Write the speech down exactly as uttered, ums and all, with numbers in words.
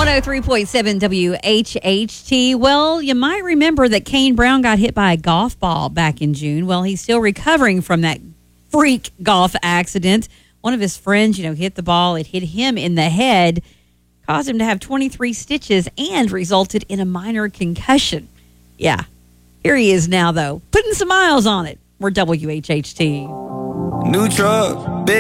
one oh three point seven W H H T. Well, you might remember that Kane Brown got hit by a golf ball back in June. Well, he's still recovering from that freak golf accident. One of his friends, you know, hit the ball. It hit him in the head, caused him to have twenty-three stitches, and resulted in a minor concussion. Yeah. Here he is now, though, putting some miles on it. We're W H H T. New truck.